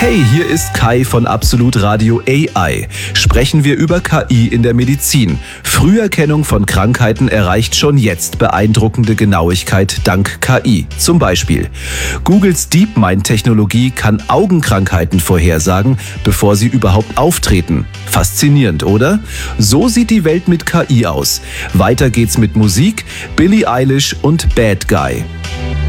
Hey, hier ist Kai von Absolut Radio AI. Sprechen wir über KI in der Medizin. Früherkennung von Krankheiten erreicht schon jetzt beeindruckende Genauigkeit dank KI. Zum Beispiel: Googles DeepMind-Technologie kann Augenkrankheiten vorhersagen, bevor sie überhaupt auftreten. Faszinierend, oder? So sieht die Welt mit KI aus. Weiter geht's mit Musik, Billie Eilish und Bad Guy.